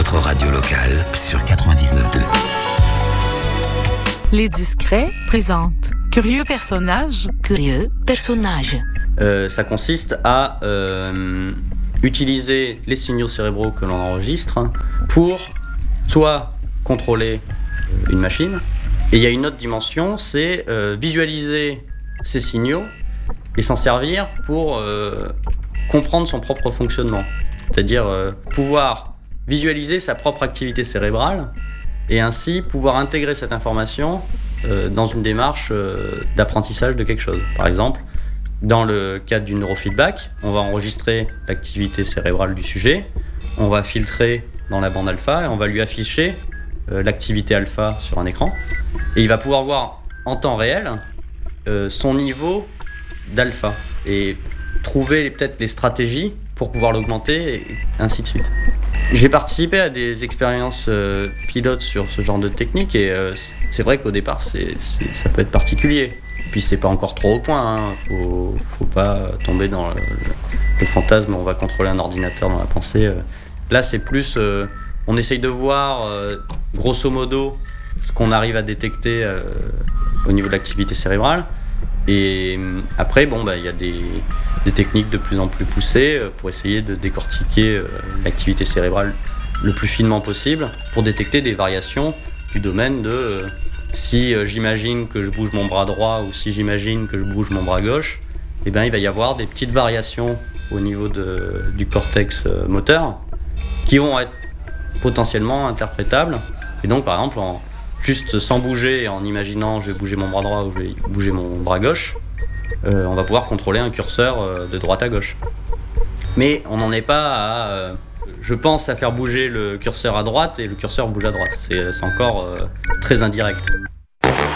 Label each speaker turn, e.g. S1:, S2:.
S1: votre radio locale sur 99.2.
S2: Les Discrets présentent Curieux personnage.
S3: Curieux personnage.
S4: Ça consiste à utiliser les signaux cérébraux que l'on enregistre pour soit contrôler une machine, et il y a une autre dimension, c'est visualiser ces signaux et s'en servir pour comprendre son propre fonctionnement. C'est-à-dire pouvoir visualiser sa propre activité cérébrale et ainsi pouvoir intégrer cette information dans une démarche d'apprentissage de quelque chose. Par exemple, dans le cadre du neurofeedback, on va enregistrer l'activité cérébrale du sujet, on va filtrer dans la bande alpha et on va lui afficher l'activité alpha sur un écran. Et il va pouvoir voir en temps réel son niveau d'alpha et trouver peut-être les stratégies pour pouvoir l'augmenter et ainsi de suite. J'ai participé à des expériences pilotes sur ce genre de technique et c'est vrai qu'au départ ça peut être particulier. Puis c'est pas encore trop au point, faut pas tomber dans le fantasme, on va contrôler un ordinateur dans la pensée. Là c'est plus, on essaye de voir grosso modo ce qu'on arrive à détecter au niveau de l'activité cérébrale. Et après, il y a des techniques de plus en plus poussées pour essayer de décortiquer l'activité cérébrale le plus finement possible pour détecter des variations du domaine de si j'imagine que je bouge mon bras droit ou si j'imagine que je bouge mon bras gauche, il va y avoir des petites variations au niveau du cortex moteur qui vont être potentiellement interprétables. Et donc, par exemple, juste sans bouger, en imaginant je vais bouger mon bras droit ou je vais bouger mon bras gauche, on va pouvoir contrôler un curseur de droite à gauche. Mais on n'en est pas à je pense à faire bouger le curseur à droite et le curseur bouge à droite. C'est encore très indirect.